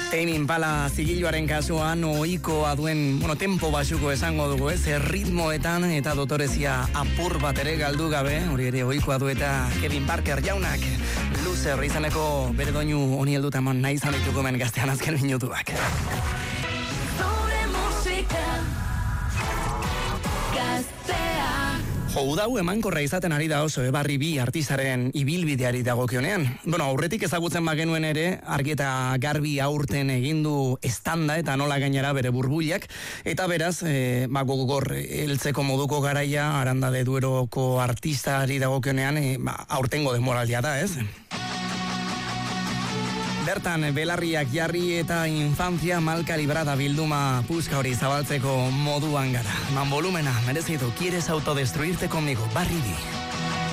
Tame Impala zigiluaren kasuan ohikoa duen, tempo basuko esango dugu, ritmoetan eta dotorezia apur bat ere galdu gabe, hori ere ohikoa du eta Kevin Parker jaunak Loser izaneko bere doinu honi helduta eman nahi izan dituko men gaztean azken minutuak. Udau emankorra izaten ari da oso Barri bi artistaren ibilbideari dagokionean. Aurretik ezagutzen bagenuen ere, argi eta garbi aurten egindu estanda eta nola gainera bere burbuilak, eta beraz, gogor heltzeko moduko garaia Aranda de Dueroko artistari dagokionean, aurtengo denboraldia da, ez? Bertan, belarriak jarri eta infancia mal kalibrada bilduma puska hori zabaltzeko moduan gara. Volumena, merezitu, ¿quieres autodestruirte conmigo? Barri bi.